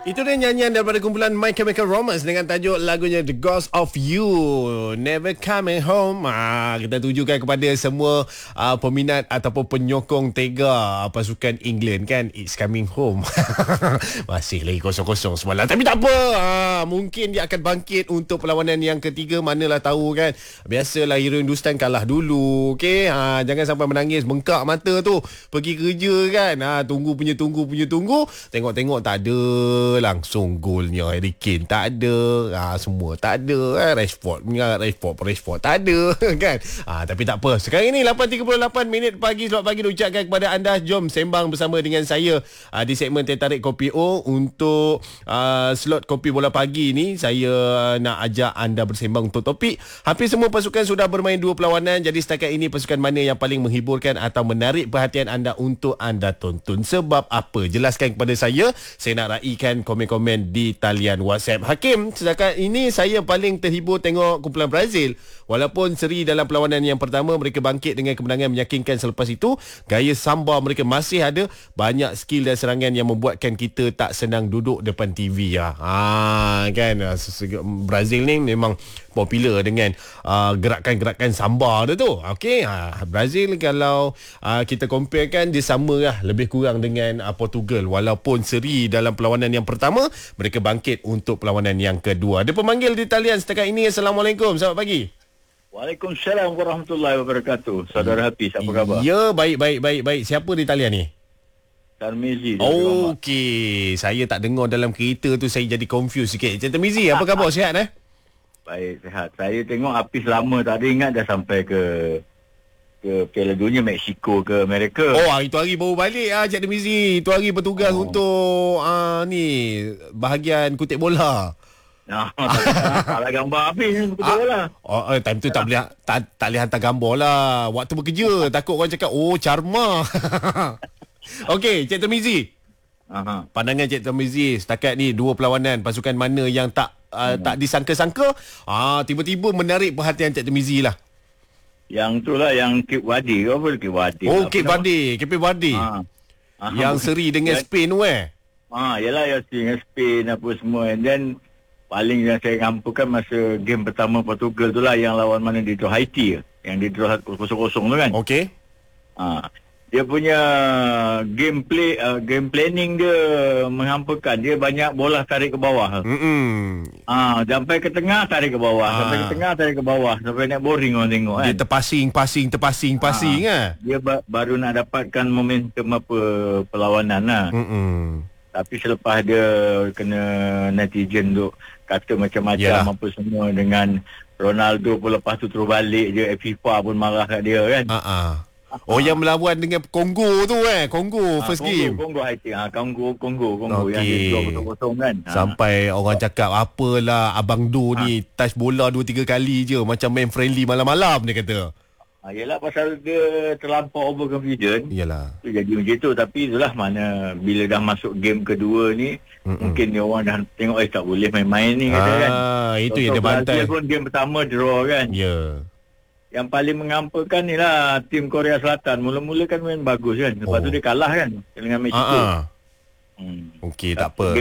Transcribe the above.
Itu dia nyanyian daripada kumpulan My Chemical Romance dengan tajuk lagunya The Ghost of You, Never Coming Home. Kita tujukan kepada semua peminat ataupun penyokong Tega pasukan England kan. It's coming home. Masih lagi kosong-kosong semalam. Tapi tak apa. Mungkin dia akan bangkit untuk perlawanan yang ketiga. Manalah tahu kan. Biasalah Hero Hindustan kalah dulu. Okay? Jangan sampai menangis bengkak mata tu. Pergi kerja kan. Tunggu. Tengok-tengok tak ada. Langsung golnya Harry Kane tak ada, semua tak ada, Rashford tak ada kan. Tapi tak apa. Sekarang ini 8.38 minit pagi. Selamat pagi ucapkan kepada anda. Jom sembang bersama dengan saya di segmen Teh Tarik Kopi O. Untuk slot Kopi Bola Pagi ni, saya nak ajak anda bersembang untuk topik hampir semua pasukan sudah bermain 2 perlawanan. Jadi setakat ini pasukan mana yang paling menghiburkan atau menarik perhatian anda untuk anda tonton? Sebab apa? Jelaskan kepada saya. Saya nak raikan komen-komen di talian WhatsApp. Hakim, setakat ini saya paling terhibur tengok kumpulan Brazil. Walaupun seri dalam perlawanan yang pertama, mereka bangkit dengan kemenangan meyakinkan. Selepas itu, gaya samba mereka masih ada. Banyak skill dan serangan yang membuatkan kita tak senang duduk depan TV kan. Brazil ni memang popular dengan gerakan-gerakan samba dia tu. Okey, Brazil kalau kita compare kan, dia sama lah lebih kurang dengan Portugal. Walaupun seri dalam perlawanan yang pertama, mereka bangkit untuk perlawanan yang kedua. Ada pemanggil di talian setakat ini. Assalamualaikum, selamat pagi. Waalaikumsalam warahmatullahi wabarakatuh. Saudara Hafiz, apa khabar? Ya, baik. Siapa di talian ni? Tarmizi. Okey, saya tak dengar dalam kereta tu, saya jadi confused sikit. Encik Tarmizi, apa khabar? Sihat Baik, sihat. Saya tengok Hafiz lama tak ada ingat dah sampai ke Piala Dunia Mexico ke Amerika. Itu hari baru balik Encik Tarmizi. Itu hari bertugas untuk bahagian kutip bola. Kalau gambar Hafiz betul lah. Time tu tak boleh hantar gambar lah. Waktu bekerja takut orang cakap Charma. Okey, Cik Tarmizi. Pandangan Cik Tarmizi setakat ni 2 perlawanan, pasukan mana yang tak disangka-sangka tiba-tiba menarik perhatian Cik Tarmizi lah? Yang tu lah, yang Cape Verde ke apa? Cape Verde. Yang seri dengan Spain tu yalah, yang seri dengan Spain apa semua. And then paling yang saya ngampakan masa game pertama Portugal tu lah, yang lawan mana di draw Haiti, yang di draw 0-0 tu kan. Okey. Dia punya game planning dia menghampakan. Dia banyak bola tarik ke bawah. Sampai ke tengah tarik ke bawah, sampai ke tengah tarik ke bawah, sampai nak boring orang tengok kan. Dia terpasing Dia baru nak dapatkan momentum apa perlawanan lah. Tapi selepas dia kena netizen tu kata macam-macam apa semua dengan Ronaldo pun, lepas tu terus balik je, FIFA pun marah kat dia kan. Yang melawan dengan Kongo tu Kongo first game. Kongo Haiti. Kongo okay. Yang dia 2-0 kan. Sampai orang cakap apalah Abang Do ni touch bola 2-3 kali je, macam main friendly malam-malam dia kata. Yelah, pasal dia terlampau overconfident. Yelah, tu jadi macam tu. Tapi itulah, mana bila dah masuk game kedua ni, mungkin dia orang dah tengok tak boleh main-main ni kata kan. Itu yang dia bantai. Dia pun game pertama draw kan. Ya. Yang paling mengampakan ni lah tim Korea Selatan. Mula-mula kan main bagus kan. Lepas tu dia kalah kan dengan Mexico. Okey, tak apa.